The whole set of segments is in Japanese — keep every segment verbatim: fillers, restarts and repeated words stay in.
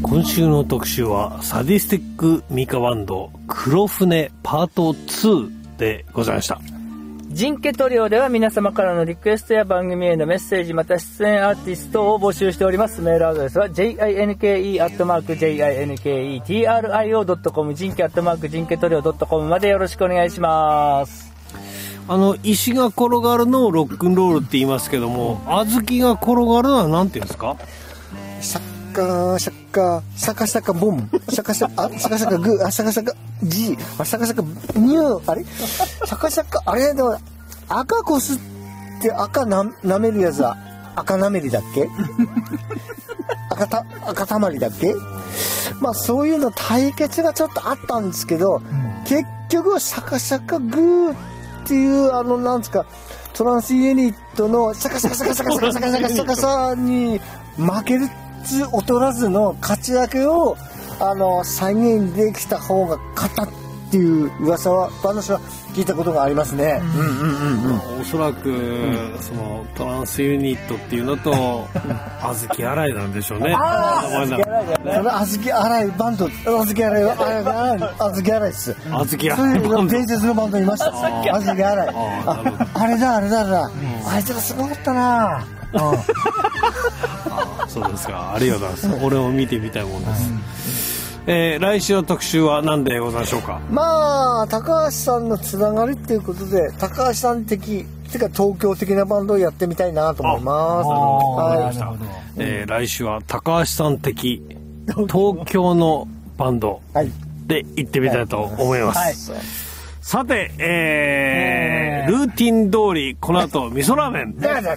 今週の特集はサディスティックミカバンド黒船パートツーでございました。 ジンケトリオでは皆様からのリクエストや番組へのメッセージまた出演アーティストを募集しております。メールアドレスは ジンケ アットマーク ジンケトリオ ドットコム ジンケ アットマーク ジンケトリオ ドットコム までよろしくお願いします。 あの石が転がるのをロックンロールって言いますけども、小豆が転がるのは何て言うんですか？ シャッカーシャッカーシャカシャカボンシャカシャカあシャカシャカグーあシャカシャカジーあシャカシャカニューあれシャカシャカあれでも赤こすって赤な舐めるやつは赤なめりだっけ赤た赤たまりだっけ。まあそういうの対決がちょっとあったんですけど、うん、結局シャカシャカグーっていうあのなんですかトランスユニットのシャカシャカシャカシャカシャカシャカシャカシャカシャカに負けるつ劣らずの勝ち分けをあの再現できた方が勝ったっていう噂は私は聞いたことがありますね。うんうんうんうん。 おそらく、うん、そのトランスユニットっていうのと小豆洗いなんでしょうね。 ああ、小豆洗いだよね。その小豆洗いバンド、小豆洗いは小豆洗いです。 小豆洗いバンド。 伝説のバンドいました。小豆洗い。あ、あれだあれだあれだ。うん、あいつらすごかったな。うん、 あそうですか。ありがとうございます。俺も見てみたいもんです。うんえー、来週の特集は何でございましょうか。 まあ高橋さんのつながりっていうことで高橋さん的っていうか東京的なバンドをやってみたいなと思います。 はい、えー、来週は高橋さん的東京のバンドで行ってみたいと思います、はいはい、さて、えー、ルーティン通りこの後味噌ラーメン、はい、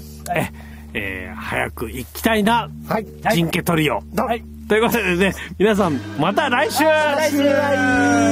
ええー、早く行きたいな、はい、ジンケトリオ、はいということでね、皆さんまた来週。 来週